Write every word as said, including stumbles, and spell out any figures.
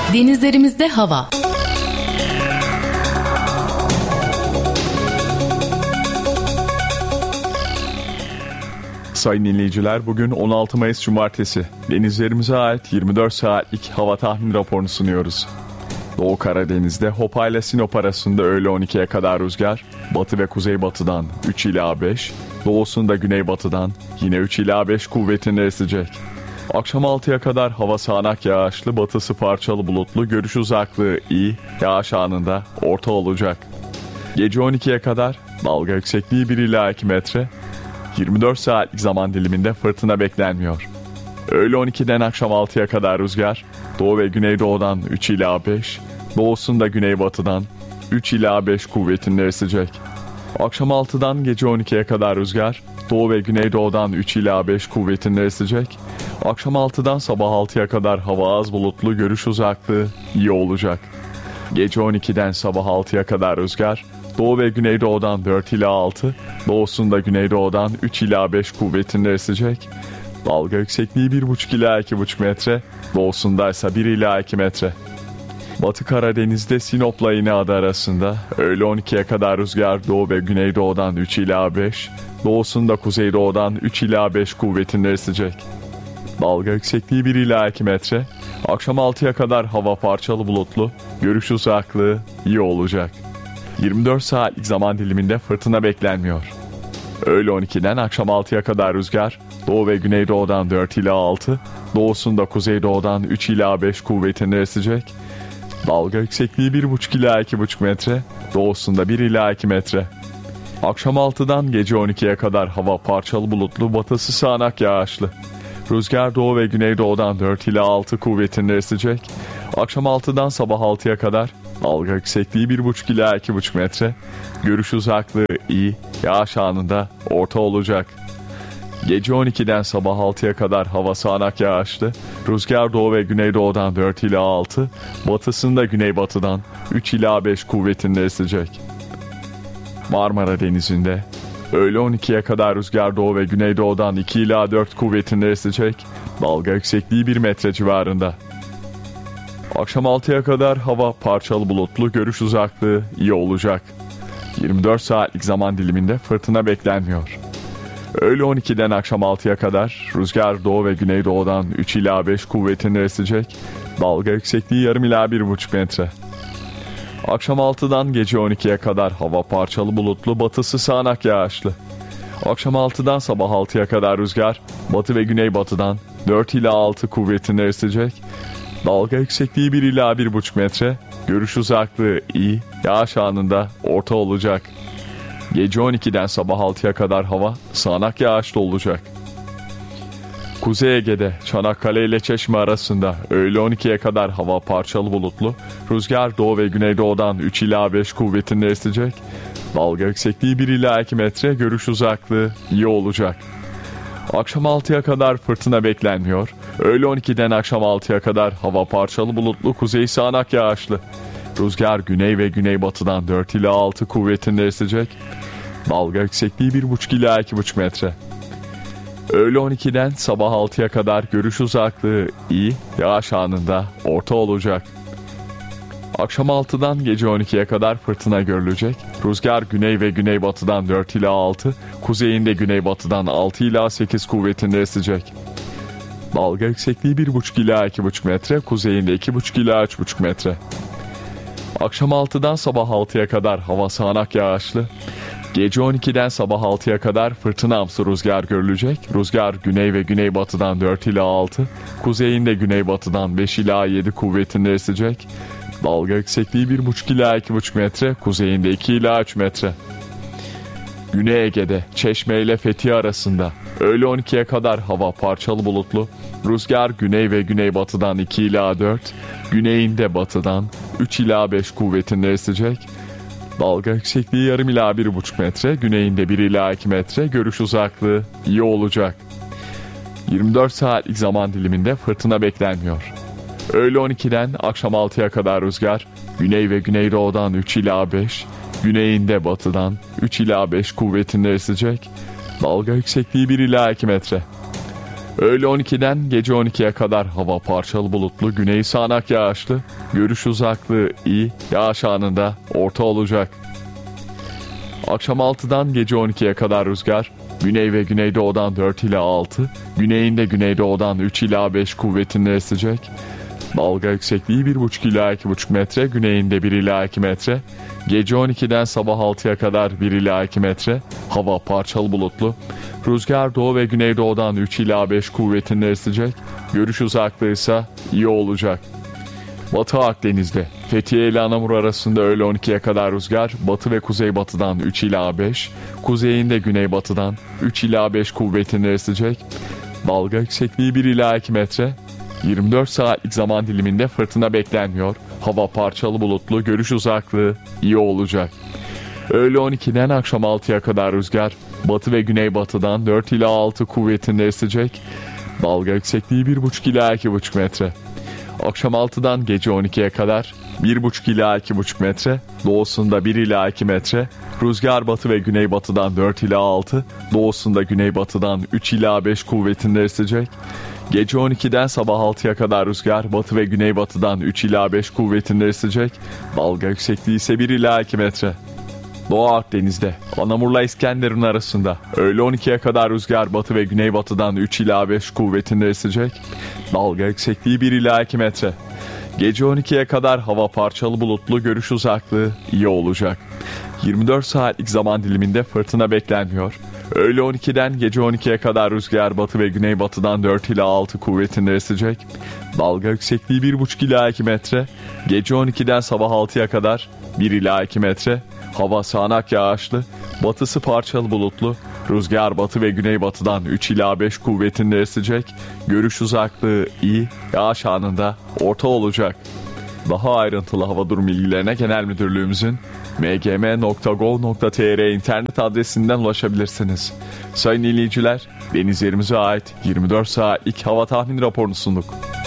Denizlerimizde hava. Sayın dinleyiciler, bugün on altı Mayıs Cumartesi. Denizlerimize ait yirmi dört saatlik hava tahmin raporunu sunuyoruz. Doğu Karadeniz'de Hopa ile Sinop arasında öğle on ikiye kadar rüzgar, batı ve kuzeybatıdan üç ila beş, doğusunda güneybatıdan yine üç ila beş kuvvetinde esecek. Akşam altıya kadar hava sağanak yağışlı, batısı parçalı bulutlu, görüş uzaklığı iyi, yağış anında orta olacak. Gece on ikiye kadar dalga yüksekliği bir ila iki metre, yirmi dört saatlik zaman diliminde fırtına beklenmiyor. Öğle on ikiden akşam altıya kadar rüzgar, doğu ve güneydoğudan üç ila beş, doğusunda güneybatıdan üç ila beş kuvvetinde esecek. Akşam altıdan gece on ikiye kadar rüzgar, doğu ve güneydoğudan üç ila beş kuvvetinde esecek. Akşam altıdan sabah altıya kadar hava az bulutlu, görüş uzaklığı iyi olacak. Gece on ikiden sabah altıya kadar rüzgar, doğu ve güneydoğudan dört ila altı, doğusunda güneydoğudan üç ila beş kuvvetinde esecek. Dalga yüksekliği bir buçuk ila iki buçuk metre, doğusundaysa bir ila iki metre. Batı Karadeniz'de Sinop'la İnegöl arasında öğle on ikiye kadar rüzgar doğu ve güneydoğudan üç ila beş, doğusunda kuzeydoğudan üç ila beş kuvvetinde esecek. Dalga yüksekliği bir ila iki metre, akşam altıya kadar hava parçalı bulutlu, görüş uzaklığı iyi olacak. yirmi dört saatlik zaman diliminde fırtına beklenmiyor. Öğle on ikiden akşam altıya kadar rüzgar, doğu ve güneydoğudan dört ila altı, doğusunda kuzeydoğudan üç ila beş kuvvetinde esecek. Dalga yüksekliği bir buçuk ila iki buçuk metre, doğusunda bir ila iki metre. Akşam altıdan gece on ikiye kadar hava parçalı bulutlu, batısı sağanak yağışlı. Rüzgar doğu ve güneydoğudan dört ila altı kuvvetinde esecek. Akşam altıdan sabah altıya kadar dalga yüksekliği bir buçuk ila iki buçuk metre, görüş uzaklığı iyi, yağış anında orta olacak. Gece on ikiden sabah altıya kadar hava sağanak yağışlı, rüzgar doğu ve güneydoğudan dört ila altı, batısında güneybatıdan üç ila beş kuvvetinde esecek. Marmara Denizi'nde öğle on ikiye kadar rüzgar doğu ve güneydoğudan iki ila dört kuvvetinde esecek, dalga yüksekliği bir metre civarında. Akşam altıya kadar hava parçalı bulutlu, görüş uzaklığı iyi olacak. yirmi dört saatlik zaman diliminde fırtına beklenmiyor. Öğle on ikiden akşam altıya kadar rüzgar doğu ve güneydoğudan üç ila beş kuvvetinde esecek, dalga yüksekliği yarım ila bir buçuk metre. Akşam altıdan gece on ikiye kadar hava parçalı bulutlu, batısı sağanak yağışlı. Akşam altıdan sabah altıya kadar rüzgar batı ve güneybatıdan dört ila altı kuvvetinde esecek, dalga yüksekliği bir ila bir buçuk metre, görüş uzaklığı iyi, yağış anında orta olacak. Gece on ikiden sabah altıya kadar hava sağanak yağışlı olacak. Kuzey Ege'de Çanakkale ile Çeşme arasında öğle on ikiye kadar hava parçalı bulutlu, rüzgar doğu ve güneydoğudan üç ila beş kuvvetinde esecek, dalga yüksekliği bir ila iki metre, görüş uzaklığı iyi olacak. Akşam altıya kadar fırtına beklenmiyor. Öğle on ikiden akşam altıya kadar hava parçalı bulutlu, kuzey sağanak yağışlı. Rüzgar güney ve güneybatıdan dört ila altı kuvvetinde esecek. Dalga yüksekliği bir buçuk ila iki buçuk metre. Öğle on ikiden sabah altıya kadar görüş uzaklığı iyi, yağış anında orta olacak. Akşam altıdan gece on ikiye kadar fırtına görülecek. Rüzgar güney ve güneybatıdan dört ila altı, kuzeyinde güneybatıdan altı ila sekiz kuvvetinde esecek. Dalga yüksekliği bir buçuk ila iki buçuk metre, kuzeyinde iki buçuk ila üç buçuk metre. Akşam altıdan sabah altıya kadar hava sağanak yağışlı. Gece on ikiden sabah altıya kadar fırtınamsı rüzgar görülecek. Rüzgar güney ve güneybatıdan dört ila altı, kuzeyinde güneybatıdan beş ila yedi kuvvetinde esecek. Dalga yüksekliği bir buçuk ila iki buçuk metre, kuzeyinde iki ila üç metre. Güney Ege'de Çeşme ile Fethiye arasında öğle on ikiye kadar hava parçalı bulutlu, rüzgar güney ve güneybatıdan iki ila dört, güneyinde batıdan üç ila beş kuvvetinde esecek. Dalga yüksekliği yarım ila bir buçuk metre, güneyinde bir ila iki metre, görüş uzaklığı iyi olacak. yirmi dört saatlik zaman diliminde fırtına beklenmiyor. Öğle on ikiden akşam altıya kadar rüzgar güney ve güneydoğudan üç ila beş, güneyinde batıdan üç ila beş kuvvetinde esecek. Dalga yüksekliği bir ila iki metre. Öğle on ikiden gece on ikiye kadar hava parçalı bulutlu, güney sağanak yağışlı, görüş uzaklığı iyi, yağış anında orta olacak. Akşam altıdan gece on ikiye kadar rüzgar, güney ve güneydoğudan dört ila altı, güneyinde güneydoğudan üç ila beş kuvvetinde esecek. Dalga yüksekliği bir buçuk ila iki buçuk metre, güneyinde bir ila iki metre. Gece on ikiden sabah altıya kadar bir ila iki metre, hava parçalı bulutlu. Rüzgar doğu ve güneydoğudan üç ila beş kuvvetinde esecek. Görüş uzaklığı ise iyi olacak. Batı Akdeniz'de Fethiye ile Anamur arasında öğle on ikiye kadar rüzgar, batı ve kuzeybatıdan üç ila beş, kuzeyinde güneybatıdan üç ila beş kuvvetinde esecek. Dalga yüksekliği bir ila iki metre. yirmi dört saatlik zaman diliminde fırtına beklenmiyor. Hava parçalı bulutlu, görüş uzaklığı iyi olacak. Öğle on ikiden akşam altıya kadar rüzgar, batı ve güneybatıdan dört ila altı kuvvetinde esecek. Dalga yüksekliği bir buçuk ila iki buçuk metre. Akşam altıdan gece on ikiye kadar bir buçuk ila iki buçuk metre, doğusunda bir ila iki metre. Rüzgar batı ve güneybatıdan dört ila altı, doğusunda güneybatıdan üç ila beş kuvvetinde esecek. Gece on ikiden sabah altıya kadar rüzgar batı ve güneybatıdan üç ila beş kuvvetinde esecek. Dalga yüksekliği ise bir ila iki metre. Doğu Akdeniz'de Anamur'la İskenderun arasında öğle on ikiye kadar rüzgar batı ve güneybatıdan üç ila beş kuvvetinde esecek. Dalga yüksekliği bir ila iki metre. Gece on ikiye kadar hava parçalı bulutlu, görüş uzaklığı iyi olacak. yirmi dört saatlik zaman diliminde fırtına beklenmiyor. Öğle on ikiden gece on ikiye kadar rüzgar batı ve güneybatıdan dört ila altı kuvvetinde esecek. Dalga yüksekliği bir buçuk ila iki metre. Gece on ikiden sabah altıya kadar bir ila iki metre. Hava sağanak yağışlı, batısı parçalı bulutlu. Rüzgar batı ve güneybatıdan üç ila beş kuvvetinde esecek. Görüş uzaklığı iyi, yağış anında orta olacak. Daha ayrıntılı hava durum bilgilerine Genel Müdürlüğümüzün m g m nokta gov nokta t r internet adresinden ulaşabilirsiniz. Sayın dinleyiciler, deniz yerimize ait yirmi dört saatlik hava tahmin raporunu sunduk.